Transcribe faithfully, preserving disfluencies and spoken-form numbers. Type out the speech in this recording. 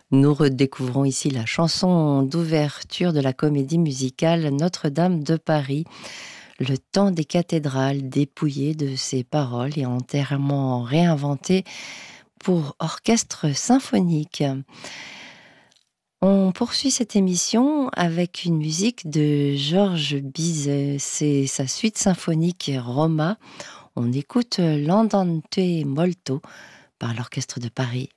Nous redécouvrons ici la chanson d'ouverture de la comédie musicale Notre-Dame de Paris. Le temps des cathédrales dépouillé de ses paroles et entièrement réinventé pour orchestre symphonique. On poursuit cette émission avec une musique de Georges Bizet. C'est sa suite symphonique Roma. On écoute l'Andante molto par l'Orchestre de Paris.